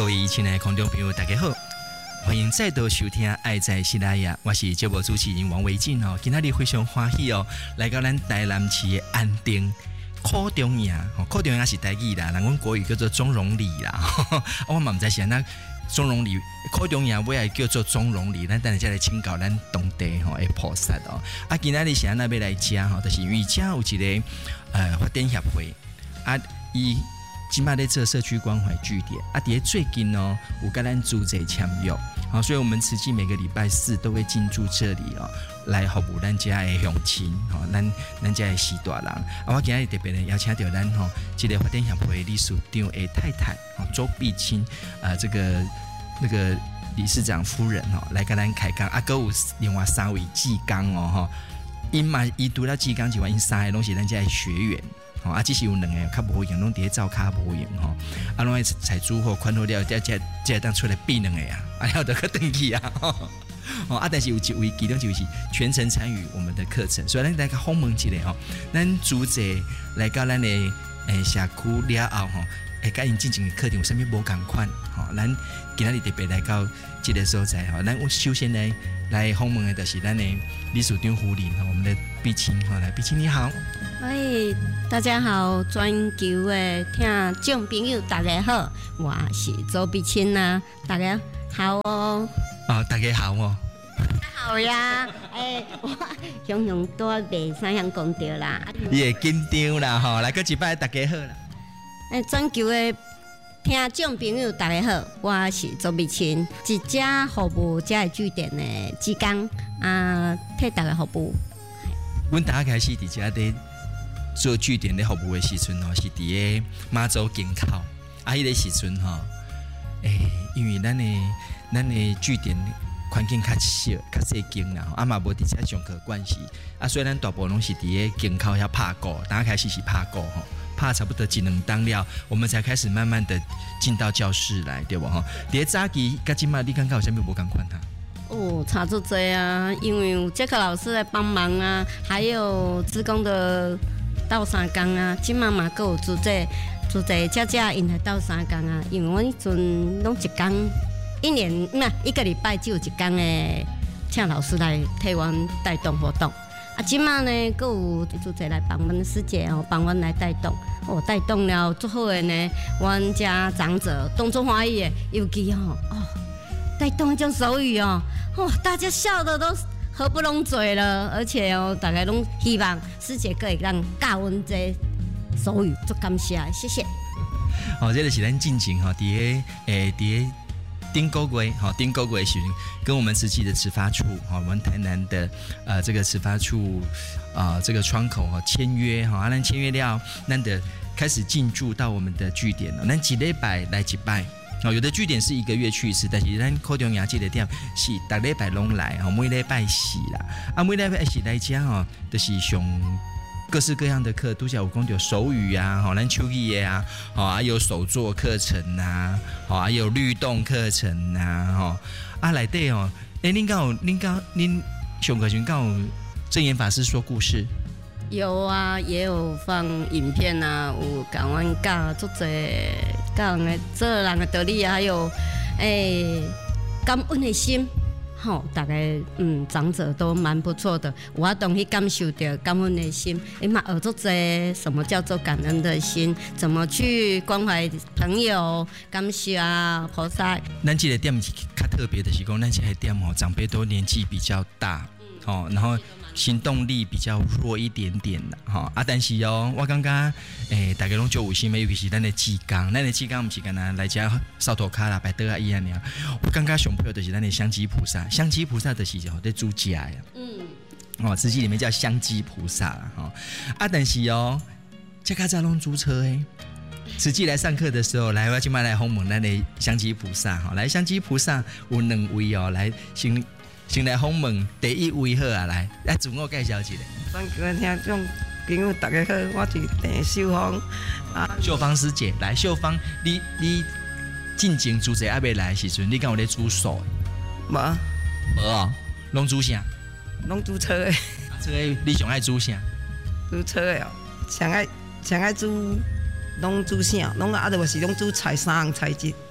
各位亲爱的观众朋友，大家好，欢迎再度收听《爱在西拉雅》，我是节目主持人王维进哦。今天非常欢喜哦，来到咱台南市的安定考中营，考中营是台语啦，人讲国语叫做中荣里啦。我嘛唔知是那中荣里考中营尾叫做中荣里，咱等下再来请教咱当地吼的菩萨哦。啊，今仔日是安那要来食吼，就是因为遮有一个发展协会啊，伊。今麦在做社区关怀据点啊，伫最近哦，有跟咱组织签约，好，所以我们慈济每个礼拜四都会进驻这里哦，来服务咱家的乡亲，吼，咱家的时大人啊，我今日特别的邀请到咱吼，这个发展协会理事长的太太，周碧清，这个那个理事长夫人哦，来跟咱开讲啊，还有另外3位志工哦，哈，伊除了志工之外，因3个拢是咱家的学员。啊，只是有2个较无用，拢伫咧灶骹无用吼，啊，拢爱采煮好款好了，才当出来变2个啊，啊，了得去登去啊，哦，啊，但是有一位其中一位是全程参与我们的课程，所以咱来个访问一下吼，咱组织来到咱的社区了后吼，甲因进行的课程有啥物无共款，吼，咱今仔日特别来到这个所在吼，咱首先来访问的就是咱的理事长夫人，我们的碧清，好，来，碧清你好。 喂，大家好，全球的听众朋友大家好，我是周碧清啊，大家好哦。 哦，大家好哦。 大家好呀，我雄雄都袂啥样讲到啦。 你会紧张啦吼，来个一摆大家好啦。 全球的听众朋友大家好，我是周碧清，一家服务遮的据点的志工啊，替大家服务。 阮大家开始伫遮咧做据点咧服务的时阵吼，是伫个马祖境口啊，迄个时阵吼，因为咱的据点环境较小、较细间啦，啊嘛无伫遮上课关系啊，所以咱大部分拢是伫个境口遐拍鼓，大家开始是拍鼓吼。怕差不多1、2当了，我们才开始慢慢的进到教室来，对不哈？伫早期甲今嘛，你感觉有啥物无共款哈？ 哦，差足多啊，因为有杰克老师来帮忙啊，还有志工的斗相共啊，今嘛嘛阁有组织家因来斗相共啊，因为我迄阵拢一工一个礼拜只有1工的，请老师来替阮带动活动。啊，今嘛呢，阁有组织来帮阮师姐哦，帮阮来带动，带动了最好的呢，阮家长者动作欢喜的，尤其带动一种手语大家笑的都合不拢嘴了，而且大家拢希望师姐可以让教阮这手语，足感谢，谢谢。 这个是咱进行伫顶个月时跟我们慈济的慈发处，我们台南的这个慈发处这个窗口签约咱签约了，咱的开始进驻到我们的据点了。咱一礼拜来一摆，有的据点是1个月去一次，但是咱考中央这个点是每礼拜拢来，每礼拜四啦，每礼拜四来遮就是上各式各样的课，都有讲到手语啊，咱手语的啊，还有手作课程啊，还有律动课程啊，内底恁上课时敢有证严法师说故事？ 有啊，也有放影片啊，有讲阮教足侪教人的做人的道理啊，还有感恩的心。大概长者都蛮不错的，我懂去感受到感恩的心，嘛学足侪什么叫做感恩的心，怎么去关怀朋友，感谢啊菩萨。 咱这个点是较特别的是讲，咱这个点长辈都年纪比较大，然后行动力比较弱一点点啦，但是我感觉大家拢足有心的，尤其是咱的志工，不是干那来遮扫涂骹啦、摆桌啊伊安尼，我感觉上配就是咱的香积菩萨，香积菩萨就是在煮食呀，慈济里面叫香积菩萨啦，但是这较早拢租车诶。慈济来上课的时候，来我今麦来访问咱的香积菩萨，来香积菩萨有2位来先来访问第1位好啊，来自我介绍一下。 全球的听众朋友大家好，我是陈秀芳秀芳师姐，来秀芳，你进前主持还没来的时阵，你敢有咧煮素？ 无拢煮啥？ 拢煮菜的。 这个你上爱煮啥？ 煮菜的上爱煮，拢煮啥？拢就是拢煮菜3项菜节。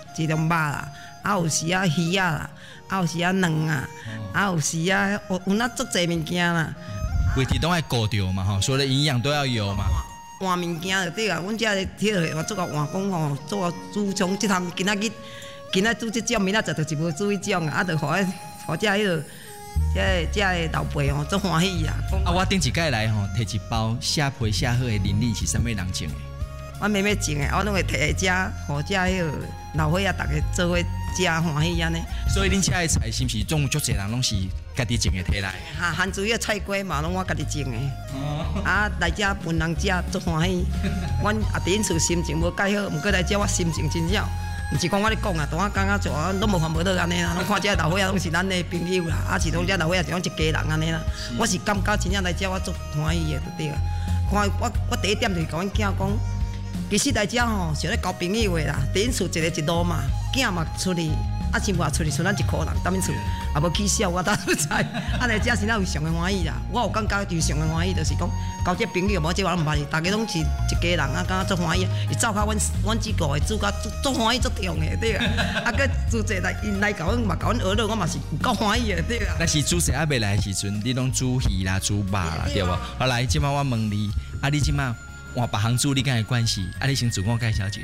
一种肉啦，有时鱼啦，有时卵啊，有时有那足侪物件啦。 规日拢爱顾着嘛吼，所有的营养都要有嘛。 换物件就对啊，阮遮迄个我做个换工吼，做个煮从即项今仔煮即种，明仔载就是无煮迄种啊，就互遮迄个遮个老爸吼足欢喜啊。 我顶一届来吼，摕一包下皮下好的零力是啥物人种的？ 我妹妹种的，我拢会摕来遮，互遮迄个老伙仔逐个做伙食欢喜安尼。 所以恁遮的菜是毋是总有足侪人拢是家己种的摕来？ 番薯叶菜瓜嘛，拢我家己种的。啊，来遮分人食足欢喜。阮伫因厝心情无介好，毋过来遮我心情真好。毋是讲我咧讲啊，当我感觉做啊，拢无烦无恼安尼啦。拢看遮老伙仔拢是咱的朋友啦，啊是拢遮老伙仔像一家人安尼啦。我是感觉真正来遮我足欢喜的，就对啊。看我第一点就是甲阮囝讲。其实来遮吼，是咧交朋友的啦。伫因厝一个一路嘛，囝嘛出去，啊亲戚出去，剩咱一箍人，踮因厝也无起笑，我当出菜。啊来遮是咱有上个欢喜啦。我有感觉就是上个欢喜，就是讲交这朋友，无即我拢毋捌是，大家拢是一家人啊，感觉足欢喜。伊照较阮几个的煮甲足欢喜足重的，对啊。啊，佮煮者来因来甲阮嘛，甲阮学了，我嘛是有够欢喜的，对啊。 但是煮食还未来的时阵，你拢煮鱼啦、煮肉啦，对无？好来，即摆我问你，啊你即摆？换别行助你敢会关系？啊，你先自我介绍一下。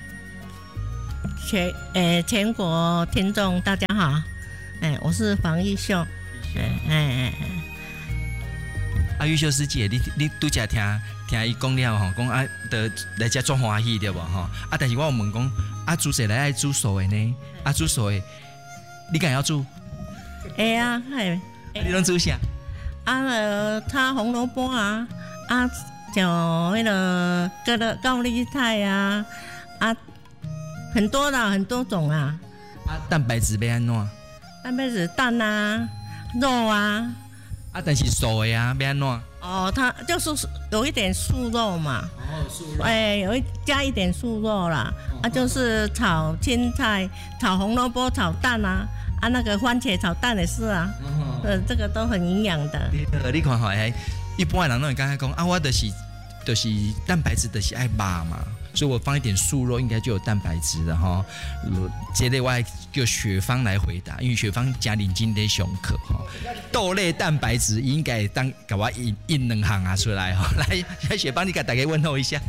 全国听众大家好，我是黄玉秀。 玉秀师姐，你拄则听伊讲了吼，讲得来遮足欢喜对无吼？但是我有问讲，煮谁来爱煮素的呢？煮素的，你敢要煮？ 会啊， 你拢煮啥？ 炒红萝卜啊，像那个高丽菜啊，很多啦，很多种啊。 蛋白质要安怎？ 蛋白质蛋啊，肉啊。 但是素的啊，要安怎？ 它就是有一点素肉嘛。 素肉。 加一点素肉啦。就是炒青菜、炒红萝卜、炒蛋啊。那个番茄炒蛋也是啊。这个都很营养的。 你看吼，一般的人都会感觉讲我就是蛋白质就是爱肉嘛，所以我放一点素肉应该就有蛋白质了哈。这类我还叫雪芳来回答，因为雪芳加认真在上课哈。豆类蛋白质应该当给我印两项出来哈。来，雪芳你给大家问候一下。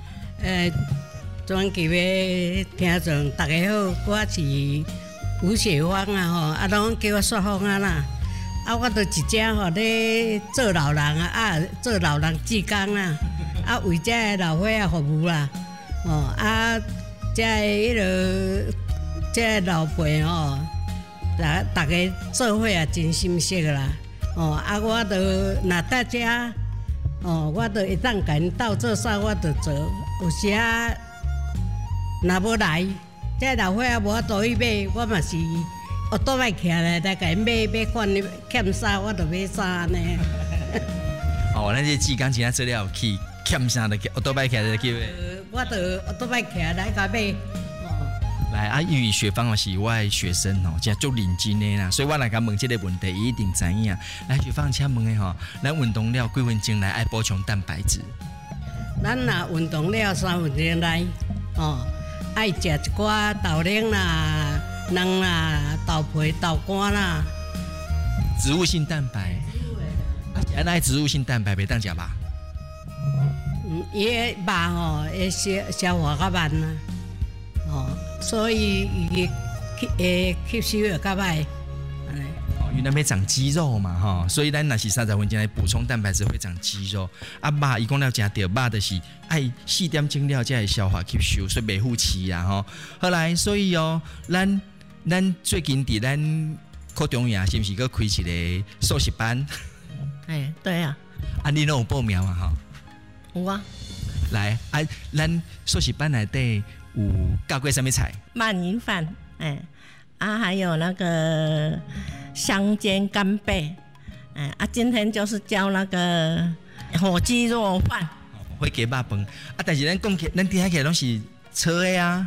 专辑的听众大家好，我是吴雪芳啊吼，拢叫我雪芳啊啦。我就一只吼咧做老人啊，做老人志工啊，为遮个老伙仔服务啦，遮个迄落遮个老辈吼，大家做伙也真心惜啦，我就若大家，我就会当甲因斗做啥，我就做，有时若无来，遮老伙仔无法度去买，我嘛是。我倒摆起来，甲因买款欠啥，我就买啥呢。 咱这志工真正做了去欠啥的，我倒摆起来去买。 我就倒摆起来甲买。 来因为雪芳是我的学生真足认真的啦，所以我来甲问这个问题，伊一定知影。来，雪芳，请问的咱运动了几分钟来爱补充蛋白质？ 咱若运动了3分钟来，爱食一寡豆奶啦。蛋啦、豆皮、豆干啦， 植物性蛋白。那植物性蛋白袂当食肉。 伊个肉吼会消化较慢啦，所以伊会吸收会较歹。 原来要长肌肉嘛所以咱若是30分钟来补充蛋白质会长肌肉。肉伊讲了食到肉就是爱4点钟了才会消化吸收，所以袂负气啊好来，所以咱最近伫咱科中央是毋是搁开一个素食班？ 对啊。 你拢有报名嘛有啊。 来咱素食班内底有教过什么菜？ 鳗鱼饭，还有那个香煎干贝，今天就是教那个火鸡肉饭， 火鸡肉饭。但是咱讲起，咱听起来拢是错的啊。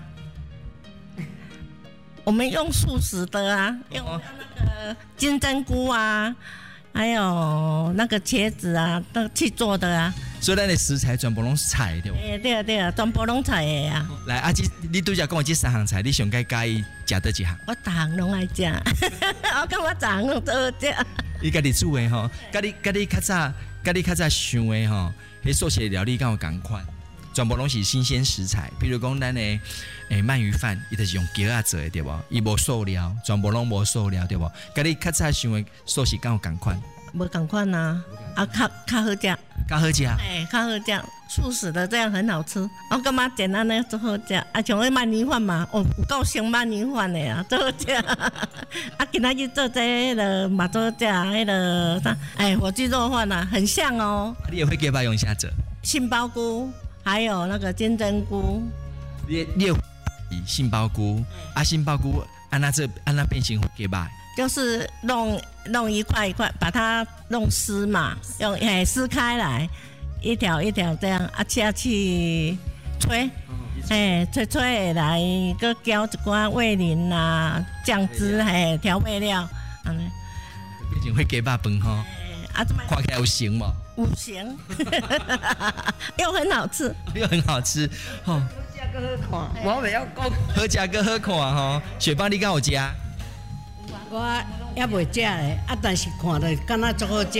我们用素食的啊，用那个金针菇啊， 还有那个茄子啊，都去做的啊。 所以咱的食材全部拢是菜对不？ 对，全部拢菜的啊。 来，阿姊，你拄则讲的这3项菜，你上介介意食倒一项？ 我逐项拢爱食，我感觉逐项拢都好食。 伊家己煮的吼，甲你较早想的吼，迄素食的料理敢有共款？全部拢是新鲜食材，比如讲咱的鳗鱼饭，伊就是用姜仔做的对无？伊无塑料，全部拢无塑料对无？甲你较早想的素食敢有共款？ 无共款啊，较好食， 较好食。 较好食，素食的这样很好吃。我感觉简单的最好食，啊，像迄鳗鱼饭嘛，有够香鳗鱼饭的啊，最好食。啊，今仔日做这个嘛做食迄个啥，火鸡肉饭啊，很像哦。 你也会给把用啥做？ 杏鲍菇，还有那个金针菇。 你有杏鲍菇，杏鲍菇按那变形给把。 就是弄一块一块，把它弄丝嘛，用撕开来，一条一条这样下去吹，吹来，搁浇一寡味淋啦、酱汁调味料， 变成会给把饭吼。看起来有型吗？ 有型，又很好吃， 吼。 好食搁好看，我袂晓讲。 好食搁好看吼，雪芳你敢有食？ 我也袂食咧，但是看着敢若足好食。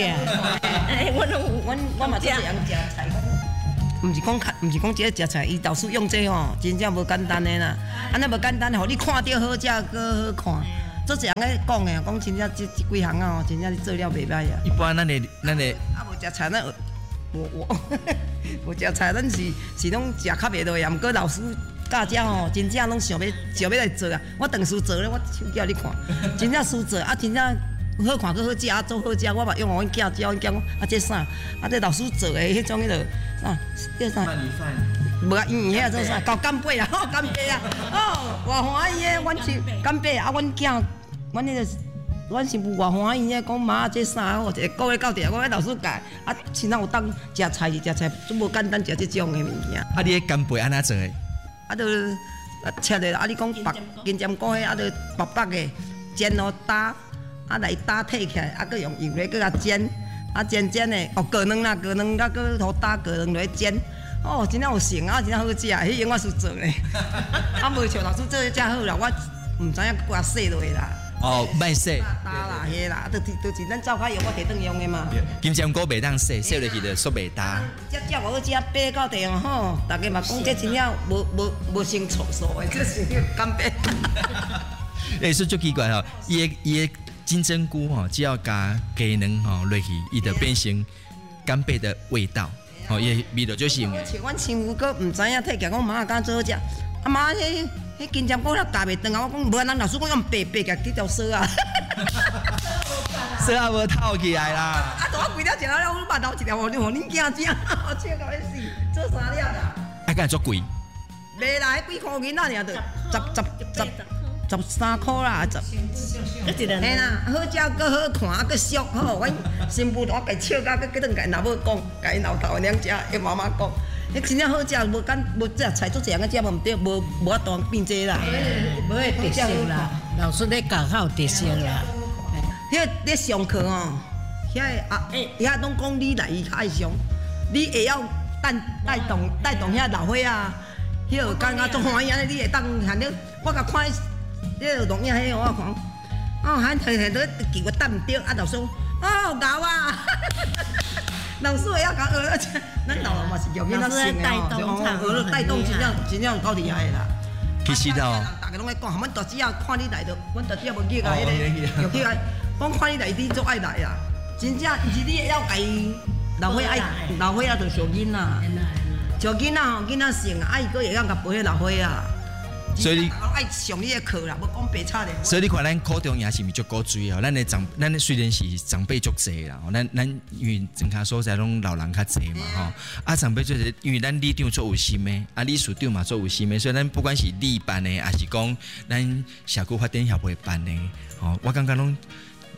我嘛做人食菜，毋是讲这食菜，伊老师用这吼，真正无简单的啦。安尼无简单，互你看到好食搁好看。做一人咧讲的，讲真正这几项啊，真正你做了袂歹啊。 一般咱的啊无食菜，咱我无食菜，咱是拢食较袂落呀。毋过老师教遮吼，真正拢想要来做啊！我当时做咧，我手叫你看，真正输做啊！真正好看，搁好食啊，做好食，我嘛用阮囝教，阮囝讲啊，这啥？啊，这老师做的迄种迄落啥？叫啥？ 鳗鱼饭。 无啊，遐做啥？搞干贝啊，干贝啊！哦，偌欢喜诶！阮是干贝啊，阮囝，阮迄个。阮媳妇偌欢喜，讲妈这啥哦，一个月到地，我迄老师教，啊，现在有当食菜，真无简单食这种的物件。 啊，你的干贝安怎做的？ 啊，就切的，啊，你讲白金针菇迄，啊，就白白的煎哦打，啊来打剔起来，啊，佮用油咧佮甲煎，啊煎的，哦过卵啦，啊佮土打过卵落去煎，哦，真正有成啊，真正好食，迄样我是做咧，啊，无像老师做遮好啦，我毋知影佮洗落去啦。 哦，卖洗。 打啦，迄啦，就是咱照较用，我摕转用的嘛。 金针菇袂当洗，洗落去就煞袂打。 这只我只爬到地哦吼，大家嘛讲这真正无生臭素的，这是干贝。 是足奇怪吼，伊的金针菇吼，只要加鸡卵吼落去，伊就变成干贝的味道，吼，伊味道就是用的。 像阮亲父佫毋知影摕起来，讲妈敢做好食，啊妈迄金针菇了夹袂断啊！我讲无，咱老师讲用白起来，去条丝啊。 丝啊无透起来啦。 啊，我规条食了，我肉头一条，互恁囝食，我笑到要死，做啥了啦？ 啊，敢会足贵？ 袂啦，迄几箍银仔尔，就13箍啦，嘿啦，好食佫好看，啊佫俗吼。阮新妇我家笑甲佫转家老母讲，家因老头娘食，伊妈妈讲。迄真正好食，无这菜做这样个食无毋对，无法度变这啦。 无迄特色啦，老师咧教较有特色啦。 迄咧上课哦，遐拢讲你来伊较爱上，你会晓带动遐老伙啊，迄个感觉足欢喜安尼，你会当含了，我甲看迄个录影迄个我看，哦，喊摕都记我担毋着，啊老师哦咬啊。老师会晓甲学，咱老人嘛是叫囡仔性的哦，带动真正够厉害啦。 其实哦， 大家拢在讲，阮大姊仔看你来着，阮大姊仔无记啊，迄个又起来，讲看你来，你足爱来啦。真正毋是你会晓家老伙爱老伙仔着小囡仔，小囡仔吼囡仔性啊，伊佫会晓甲陪迄老伙仔。所以你爱上你的课啦，无讲白差的。 所以你看咱高中也是咪足高追哦，咱虽然是长辈足济啦，咱因为整卡所在拢老人较济嘛吼，啊长辈就是因为咱里长做有心的，啊理事长嘛做有心的，所以咱不管是里办的，还是讲咱社区发展协会办的，吼，我感觉拢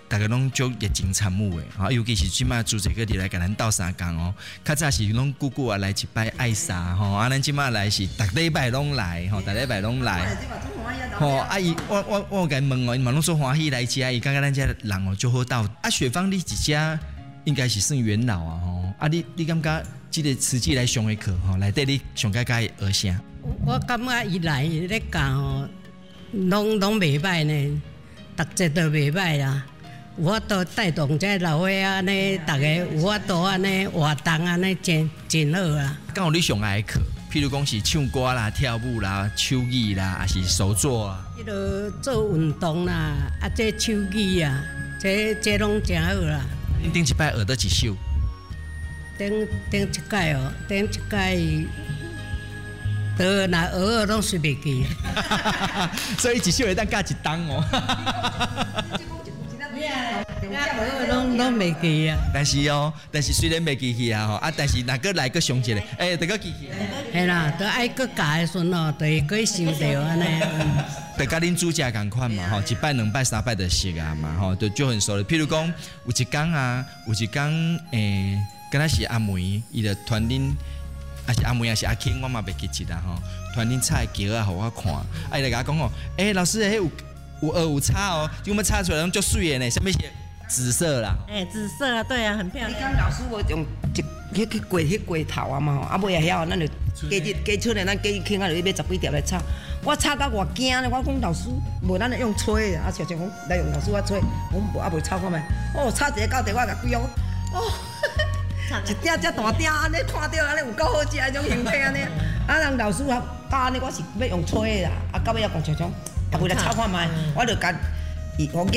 大家拢足热情参与的，尤其是即摆组织个伫来甲咱斗相共哦。较早是拢久久啊来一摆爱撒吼，咱即摆来是逐礼拜拢来吼，逐礼拜拢来。吼，伊我甲问哦，伊嘛拢说欢喜来食，伊感觉咱遮人哦足好斗。雪芳你一家应该是算元老啊吼，你感觉即个慈济来上的课吼，内底你上介学啥？ 我感觉伊来咧教吼，拢袂歹呢，逐节都袂歹啦。有法度带动这老伙仔呢，大家有法度安尼活动安尼真好啦。 敢有你上爱的课？譬如讲是唱歌啦、跳舞啦、手艺啦，还是手作啊？ 迄落做运动啦，这手艺啊，这拢真好啦。 恁顶一摆学倒一首？ 顶一届哦，顶一届。若学拢随袂记， 所以一首会当教一档哦。 拢袂记啊。 但是虽然袂记起啊吼，但是若个来个上一个，得个记起。 系啦，得爱个教的时哦，就会个想到安尼。 就甲恁主家共款嘛吼，一摆两摆三摆就熟啊嘛吼，就很熟了。譬如讲有一工敢若是阿梅，伊就传恁。啊是阿妹，啊是阿庆，我嘛袂记一啦吼。传恁插的桥啊，互我看。伊就甲我讲哦，老师，迄有鹅有叉哦，就我们插出来拢足水的呢，什么是紫色啦？ 紫色啊，对啊，很漂亮。 你讲老师无用去过头啊嘛吼，啊尾也晓，咱就加出来，咱加轻啊，就买10几条来插。我插到偌惊咧，我讲老师，无咱用吹的，常常讲来用老师我吹，我啊袂插看觅。插一个到底我甲规样一鼎只大鼎安尼看到安尼有够好食迄种形体安尼，人老师教安尼我是要用吹的啦，到尾也讲常常，也袂来炒看觅，我就甲伊。